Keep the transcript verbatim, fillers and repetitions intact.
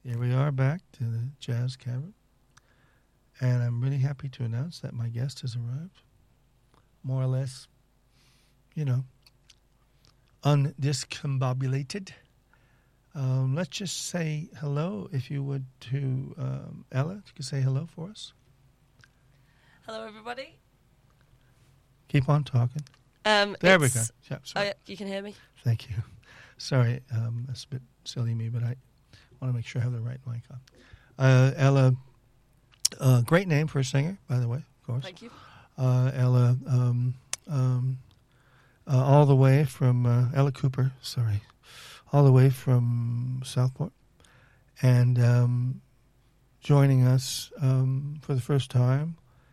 Here we are back to the Jazz Cavern. And I'm really happy to announce that my guest has arrived. More or less, you know, undiscombobulated. Um, let's just say hello, if you would, to um, Ella. If you could say hello for us. Hello, everybody. Keep on talking. Um, there we go. Yeah, oh, yeah, you can hear me? Thank you. Sorry, um, that's a bit silly of me, but I want to make sure I have the right mic on. Uh, Ella, uh, great name for a singer, by the way, of course. Thank you. Uh, Ella, um, um, uh, all the way from, uh, Ella Cooper, sorry, all the way from Southport, and um, joining us um, for the first time